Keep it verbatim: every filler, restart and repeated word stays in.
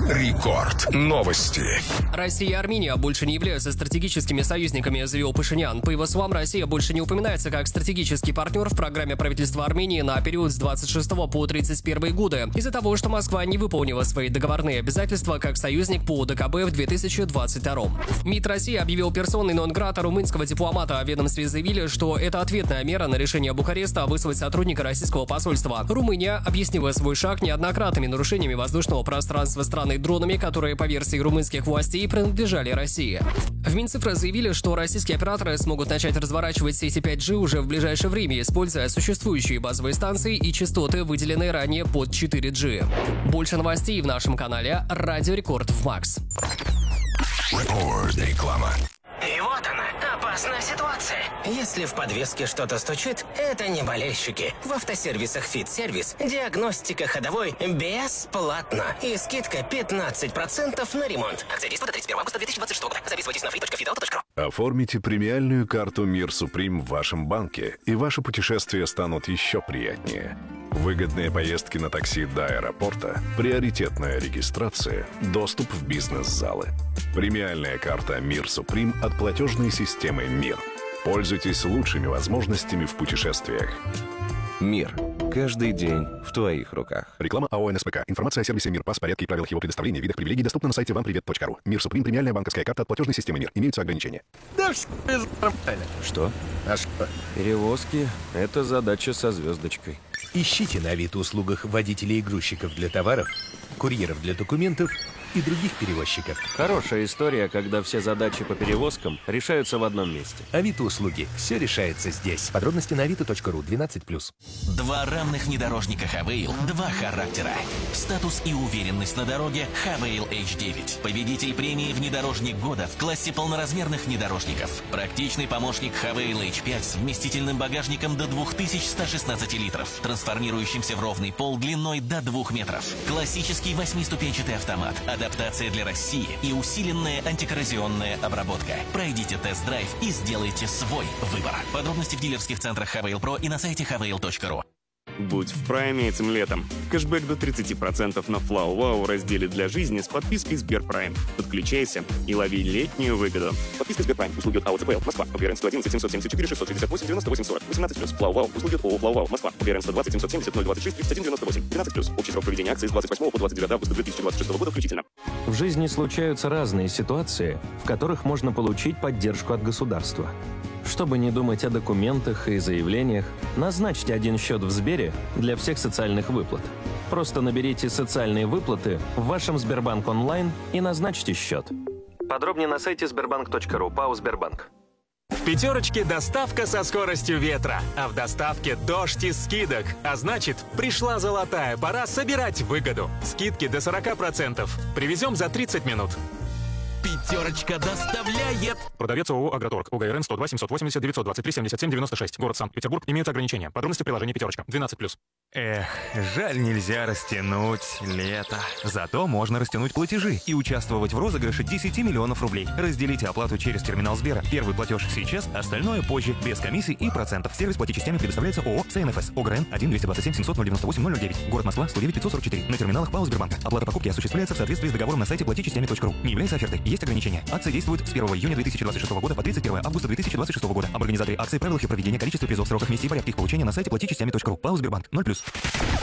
Рекорд. Новости. Россия и Армения больше не являются стратегическими союзниками, заявил Пашинян. По его словам, Россия больше не упоминается как стратегический партнер в программе правительства Армении на период с двадцать шестого по тридцать первый годы, из-за того, что Москва не выполнила свои договорные обязательства как союзник по ДКБ в две тысячи двадцать втором. МИД России объявил персоной нон-грата румынского дипломата. О ведомстве заявили, что это ответная мера на решение Бухареста выслать сотрудника российского посольства. Румыния объяснила свой шаг неоднократными нарушениями воздушного пространства страны дронами, которые, по версии румынских властей, принадлежали России. В Минцифры заявили, что российские операторы смогут начать разворачивать сети пять джи уже в ближайшее время, используя существующие базовые станции и частоты, выделенные ранее под четыре джи. Больше новостей в нашем канале Радио Рекорд в Макс. Реклама. И вот она, опасная ситуация. Если в подвеске что-то стучит, это не болельщики. В автосервисах «Фит-сервис» диагностика ходовой бесплатно. И скидка пятнадцать процентов на ремонт. Акция действует до тридцать первого августа две тысячи двадцать шестого года. Записывайтесь на фри точка фит авто точка ру. Оформите премиальную карту «Мир Суприм» в вашем банке, и ваши путешествия станут еще приятнее. Выгодные поездки на такси до аэропорта, приоритетная регистрация, доступ в бизнес-залы. Премиальная карта «Мир Суприм» от платежной системы «Мир». Пользуйтесь лучшими возможностями в путешествиях. Мир. Каждый день в твоих руках. Реклама АО эн эс пэ ка. Информация о сервисе «Мир», пас, порядке и правилах его предоставления, видах привилегий доступна на сайте вам привет точка ру. «Мир Суприм» — премиальная банковская карта от платежной системы «Мир». Имеются ограничения. Да все нормально. Что? А что? Перевозки — это задача со звездочкой. Ищите на Авито-услугах водителей и грузчиков для товаров, курьеров для документов и других перевозчиков. Хорошая история, когда все задачи по перевозкам решаются в одном месте. Авито-услуги. Все решается здесь. Подробности на авито точка ру. двенадцать плюс. Два равных внедорожника Хавейл, два характера. Статус и уверенность на дороге Хавейл эйч девять. Победитель премии «Внедорожник года» в классе полноразмерных внедорожников. Практичный помощник Хавейл эйч пять с вместительным багажником до две тысячи сто шестнадцать литров, трансформирующимся в ровный пол длиной до двух метров. Классический восьмиступенчатый автомат, адаптация для России и усиленная антикоррозионная обработка. Пройдите тест-драйв и сделайте свой выбор. Подробности в дилерских центрах Хавейл Про и на сайте хавейл точка ру. Будь в прайме этим летом. Кэшбэк до тридцать процентов на Флау Вау в разделе «Для жизни» с подпиской Сберпрайм. Подключайся и лови летнюю выгоду. Подписка Сберпрайм. Услуги от АО ЦПЛ. Москва. ОГРН сто одиннадцать семьсот семьдесят четыре шестьсот шестьдесят восемь девяносто восемь сорок. восемнадцать плюс. Флау Вау. Услуги от ООО Флау Вау. Москва. ОГРН сто двадцать семьсот семьдесят ноль двадцать шесть тридцать один девяносто восемь. двенадцать плюс. Общий срок проведения акции с двадцать восьмого по двадцать девятое августа две тысячи двадцать шестого года включительно. В жизни случаются разные ситуации, в которых можно получить поддержку от государства. Чтобы не думать о документах и заявлениях, назначьте один счет в Сбере для всех социальных выплат. Просто наберите «Социальные выплаты» в вашем Сбербанк онлайн и назначьте счет. Подробнее на сайте сбербанк точка ру. ПАО «Сбербанк». В пятерочке доставка со скоростью ветра, а в доставке дождь из скидок. А значит, пришла золотая пора собирать выгоду. Скидки до сорок процентов. Привезем за тридцать минут. Пятерочка доставляет. Продавец ООО «Агроторг». ОГРН сто два семьсот восемьдесят девятьсот двадцать три семьдесят семь девяносто шесть. Город Санкт-Петербург. Имеются ограничения. Подробности в приложении «Пятерочка». двенадцать плюс. Эх, жаль, нельзя растянуть лето. Зато можно растянуть платежи и участвовать в розыгрыше десять миллионов рублей. Разделите оплату через терминал Сбера. Первый платеж сейчас, остальное позже, без комиссий и процентов. Сервис плати частями предоставляется ООО ЦНФС. ОГРН один двести двадцать семь семьсот ноль девяносто восемь ноль ноль девять. Город Москва сто девять пятьсот сорок четыре. На терминалах ПАО «Сбербанк». Оплата покупки осуществляется в соответствии с договором на сайте плати частями точка ру. Не является офертой. Есть ограничения. Акция действует с первого июня две тысячи двадцать шестого года по тридцать первое августа две тысячи двадцать шестого года. Об организаторе акции, правилах и проведении, количестве призов, сроках, месте и порядке их получения на сайте плати частями точка ру. ПАО «Сбербанк». ноль плюс.